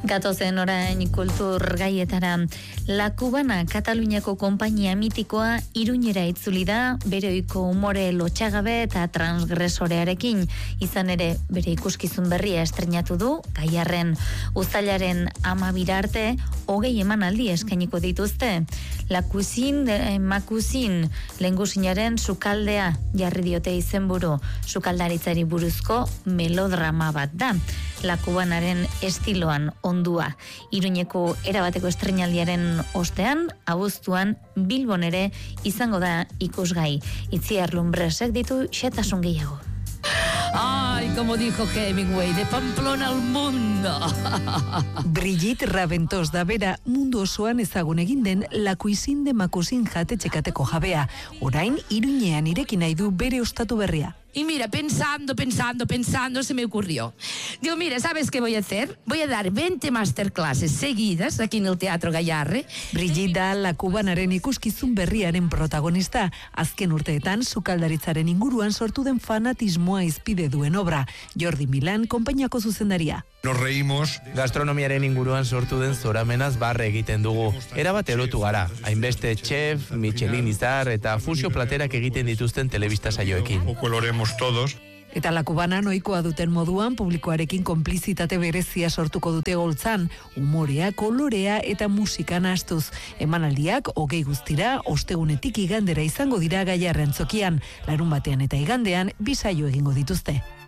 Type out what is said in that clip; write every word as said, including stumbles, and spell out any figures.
Gatozen orain kultur gaietara. La Cubana Kataluniako konpainia mitikoa Iruñera itzuli da bere ohiko umore lotxagabe eta transgresorearekin. Izan ere bere ikuskizun berria estreinatu du Gaiarren. Uztailaren amabira arte hogei emanaldi eskainiko dituzte. La Cuisine de Ma Cuisine lengusinaren sukaldea jarri diote izenburu. Sukaldaritzari buruzko melodrama bat da. La Cubanaren estiloan ondua. Iruñeko erabateko estreinaldiaren ostean, abuztuan Bilbon ere izango da ikusgai. Itziar Lumbresek ditu xetasun gehiago. Ay, como dijo Hemingway, de Pamplona al mundo. Brigitte Raventós da bera mundu osoan ezagun egin den La Cuisine de Ma Cuisine jatetxekateko jabea. Orain, Iruñean ireki nahi du bere ostatu berria. Y mira, pensando, pensando, pensando, se me ocurrió. Digo, mira, ¿sabes qué voy a hacer? Voy a dar veinte masterclasses seguidas aquí en el Teatro Gaiarre. Brigitte da La Cubanaren ikuskizun berriaren protagonista. Azken urteetan, sukaldaritzaren inguruan sortu den fanatismoa izpide duen obra. Jordi Milan, konpainiako zuzendaria. Nos reímos. Gastronomiaren inguruan sortu den zoramenaz barre egiten dugu. Erabat erotu gara. Hainbeste chef, Michelin izar eta fusio platerak egiten dituzten telebista saioekin. Un poco lo haremos todos. Eta La Cubana ohikoa duten moduan publikoarekin konplizitate berezia sortuko dute goltzan, umorea, kolorea eta musika nahastuz. Emanaldiak hogei guztira, ostegunetik igandera izango dira Gaiarren zokian, larun batean eta igandean bi saio egingo dituzte.